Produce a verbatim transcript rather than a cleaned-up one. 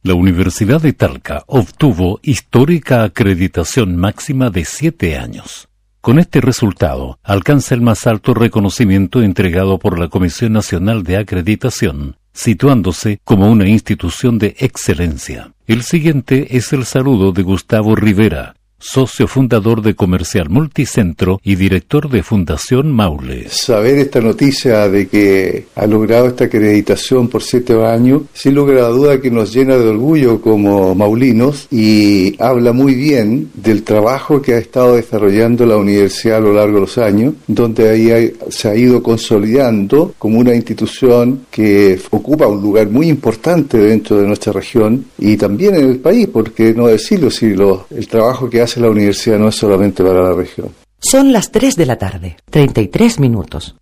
La Universidad de Talca obtuvo histórica acreditación máxima de siete años. Con este resultado, alcanza el más alto reconocimiento entregado por la Comisión Nacional de Acreditación, situándose como una institución de excelencia. El siguiente es el saludo de Gustavo Rivera, socio fundador de Comercial Multicentro y director de Fundación Maule. Saber esta noticia de que ha logrado esta acreditación por siete años, sin lugar a duda que nos llena de orgullo como maulinos y habla muy bien del trabajo que ha estado desarrollando la universidad a lo largo de los años, donde ahí hay, se ha ido consolidando como una institución que ocupa un lugar muy importante dentro de nuestra región y también en el país, porque no decirlo, si lo, el trabajo que hace la universidad no es solamente para la región. Son las tres de la tarde, treinta y tres minutos.